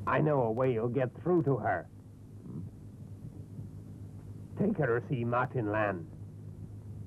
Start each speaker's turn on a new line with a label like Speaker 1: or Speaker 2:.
Speaker 1: I know a way you'll get through to her. Take her to see Martin Land.